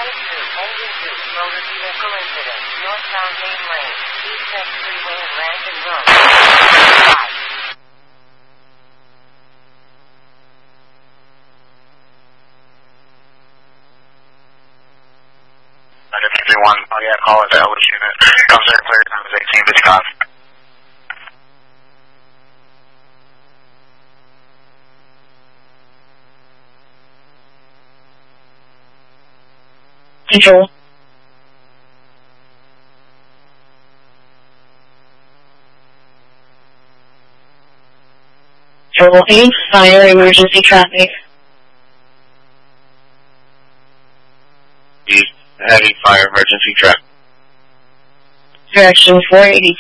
engine 2, motor vehicle incident, northbound main lane, east freeway and Rankin Road. 951, Pontiac call at the Ellis unit. Comes in clear, time is 1855. Control. Trouble 8, fire emergency traffic. Heavy fire emergency traffic. Direction 482